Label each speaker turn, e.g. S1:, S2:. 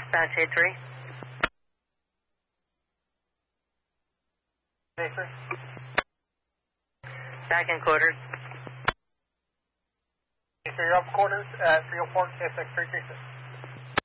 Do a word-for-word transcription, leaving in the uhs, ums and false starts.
S1: dispatch eight three.
S2: eight three.
S1: Back in quarters.
S2: eight three, you're up quarters at three oh four K S X three three six.